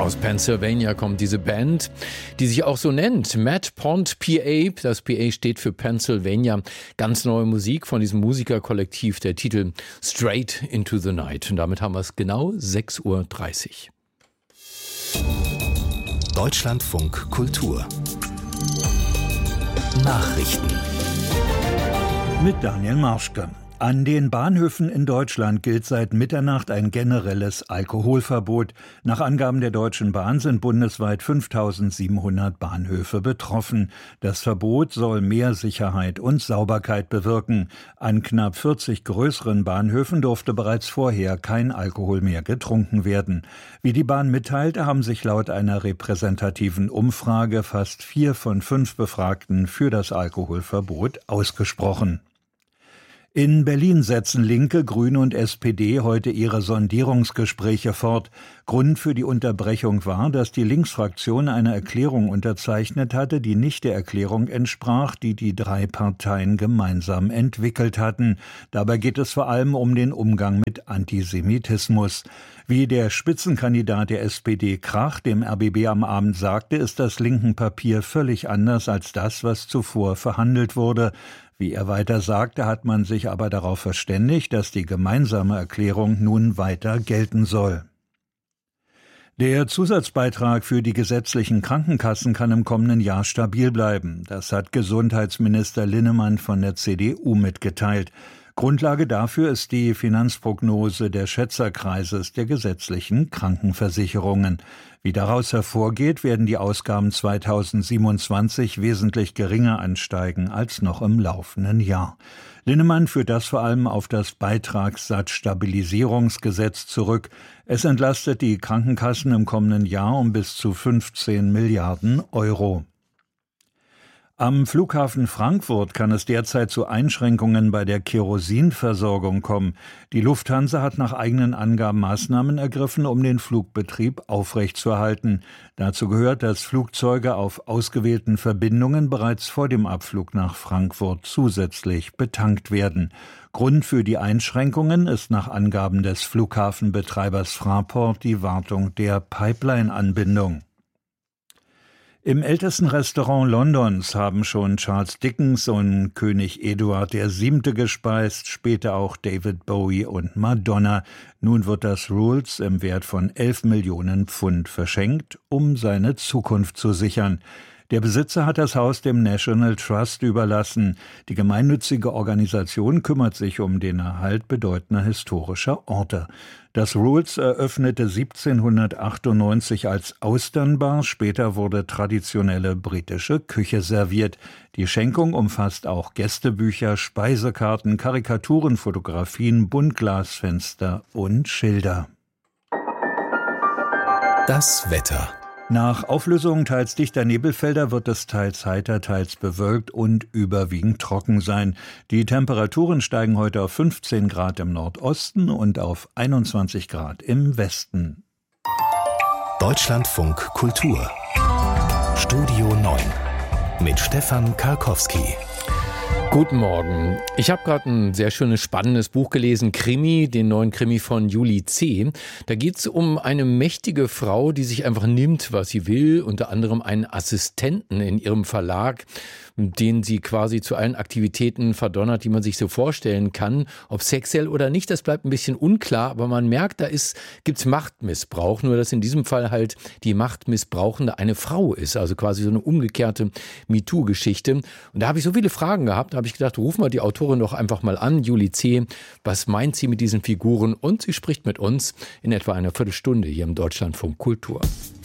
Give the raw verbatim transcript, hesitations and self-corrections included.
Aus Pennsylvania kommt diese Band, die sich auch so nennt, Matt Pond P A. Das P A steht für Pennsylvania. Ganz neue Musik von diesem Musikerkollektiv, der Titel Straight into the Night. Und damit haben wir es genau sechs Uhr dreißig. Deutschlandfunk Kultur Nachrichten mit Daniel Marschke. An den Bahnhöfen in Deutschland gilt seit Mitternacht ein generelles Alkoholverbot. Nach Angaben der Deutschen Bahn sind bundesweit fünftausendsiebenhundert Bahnhöfe betroffen. Das Verbot soll mehr Sicherheit und Sauberkeit bewirken. An knapp vierzig größeren Bahnhöfen durfte bereits vorher kein Alkohol mehr getrunken werden. Wie die Bahn mitteilte, haben sich laut einer repräsentativen Umfrage fast vier von fünf Befragten für das Alkoholverbot ausgesprochen. In Berlin setzen Linke, Grüne und S P D heute ihre Sondierungsgespräche fort. Grund für die Unterbrechung war, dass die Linksfraktion eine Erklärung unterzeichnet hatte, die nicht der Erklärung entsprach, die die drei Parteien gemeinsam entwickelt hatten. Dabei geht es vor allem um den Umgang mit Antisemitismus. Wie der Spitzenkandidat der S P D Krach dem R B B am Abend sagte, ist das linken Papier völlig anders als das, was zuvor verhandelt wurde. Wie er weiter sagte, hat man sich aber darauf verständigt, dass die gemeinsame Erklärung nun weiter gelten soll. Der Zusatzbeitrag für die gesetzlichen Krankenkassen kann im kommenden Jahr stabil bleiben. Das hat Gesundheitsminister Linnemann von der C D U mitgeteilt. Grundlage dafür ist die Finanzprognose der Schätzerkreises der gesetzlichen Krankenversicherungen. Wie daraus hervorgeht, werden die Ausgaben zweitausendsiebenundzwanzig wesentlich geringer ansteigen als noch im laufenden Jahr. Linnemann führt das vor allem auf das Beitragssatzstabilisierungsgesetz zurück. Es entlastet die Krankenkassen im kommenden Jahr um bis zu fünfzehn Milliarden Euro. Am Flughafen Frankfurt kann es derzeit zu Einschränkungen bei der Kerosinversorgung kommen. Die Lufthansa hat nach eigenen Angaben Maßnahmen ergriffen, um den Flugbetrieb aufrechtzuerhalten. Dazu gehört, dass Flugzeuge auf ausgewählten Verbindungen bereits vor dem Abflug nach Frankfurt zusätzlich betankt werden. Grund für die Einschränkungen ist nach Angaben des Flughafenbetreibers Fraport die Wartung der Pipeline-Anbindung. Im ältesten Restaurant Londons haben schon Charles Dickens und König Eduard der Siebte gespeist, später auch David Bowie und Madonna. Nun wird das Rules im Wert von elf Millionen Pfund verschenkt, um seine Zukunft zu sichern. Der Besitzer hat das Haus dem National Trust überlassen. Die gemeinnützige Organisation kümmert sich um den Erhalt bedeutender historischer Orte. Das Rules eröffnete siebzehnhundertachtundneunzig als Austernbar, später wurde traditionelle britische Küche serviert. Die Schenkung umfasst auch Gästebücher, Speisekarten, Karikaturen, Fotografien, Buntglasfenster und Schilder. Das Wetter. Nach Auflösung teils dichter Nebelfelder wird es teils heiter, teils bewölkt und überwiegend trocken sein. Die Temperaturen steigen heute auf fünfzehn Grad im Nordosten und auf einundzwanzig Grad im Westen. Deutschlandfunk Kultur Studio neun mit Stefan Karkowski. Guten Morgen. Ich habe gerade ein sehr schönes, spannendes Buch gelesen, Krimi, den neuen Krimi von Julie C. Da geht es um eine mächtige Frau, die sich einfach nimmt, was sie will, unter anderem einen Assistenten in ihrem Verlag, den sie quasi zu allen Aktivitäten verdonnert, die man sich so vorstellen kann. Ob sexuell oder nicht, das bleibt ein bisschen unklar, aber man merkt, da ist, gibt's Machtmissbrauch, nur dass in diesem Fall halt die Machtmissbrauchende eine Frau ist, also quasi so eine umgekehrte MeToo-Geschichte. Und da habe ich so viele Fragen gehabt, da habe ich gedacht, ruf mal die Autorin doch einfach mal an, Julie C. Was meint sie mit diesen Figuren? Und sie spricht mit uns in etwa einer Viertelstunde hier im Deutschlandfunk Kultur.